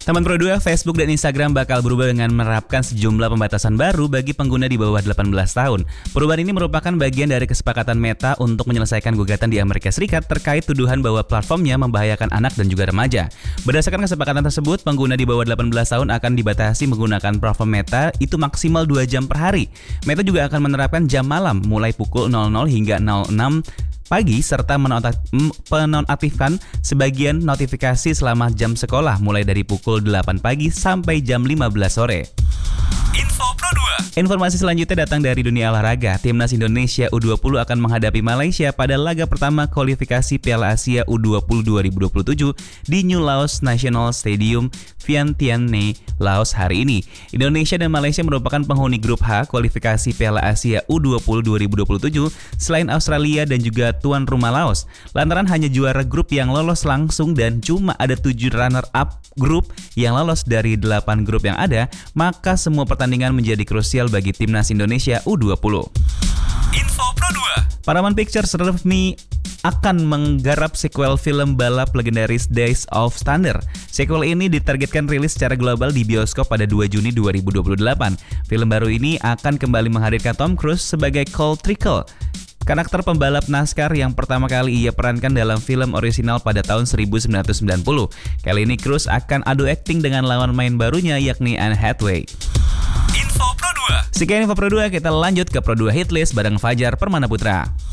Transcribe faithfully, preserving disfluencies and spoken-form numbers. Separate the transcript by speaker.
Speaker 1: Teman Pro dua, Facebook dan Instagram bakal berubah dengan menerapkan sejumlah pembatasan baru bagi pengguna di bawah delapan belas tahun. Perubahan ini merupakan bagian dari kesepakatan Meta untuk menyelesaikan gugatan di Amerika Serikat terkait tuduhan bahwa platformnya membahayakan anak dan juga remaja. Berdasarkan kesepakatan tersebut, pengguna di bawah delapan belas tahun akan dibatasi menggunakan platform Meta itu maksimal dua jam per hari. Meta juga akan menerapkan jam malam mulai pukul nol nol hingga nol enam pagi serta menonaktifkan sebagian notifikasi selama jam sekolah mulai dari pukul delapan pagi sampai jam lima belas sore. Info Pro dua. Informasi selanjutnya datang dari dunia olahraga. Timnas Indonesia U dua puluh akan menghadapi Malaysia pada laga pertama kualifikasi Piala Asia U dua puluh dua ribu dua puluh tujuh di New Laos National Stadium, Vientiane, Laos hari ini. Indonesia dan Malaysia merupakan penghuni grup H kualifikasi Piala Asia U dua puluh dua ribu dua puluh tujuh selain Australia dan juga tuan rumah Laos. Lantaran hanya juara grup yang lolos langsung dan cuma ada tujuh runner up grup yang lolos dari delapan grup yang ada, maka semua pertandingan menjadi krusial bagi timnas Indonesia U dua puluh. Info Pro dua. Paramount Pictures resmi akan menggarap sequel film balap legendaris Days of Thunder. Sequel ini ditargetkan rilis secara global di bioskop pada dua Juni dua ribu dua puluh delapan. Film baru ini akan kembali menghadirkan Tom Cruise sebagai Cole Trickle, karakter pembalap NASCAR yang pertama kali ia perankan dalam film orisinal pada tahun seribu sembilan ratus sembilan puluh. Kali ini Cruise akan adu akting dengan lawan main barunya yakni Anne Hathaway. Info Pro dua. Sekian Info Pro dua, kita lanjut ke Pro dua Hitlist bareng Fajar Permana Putra.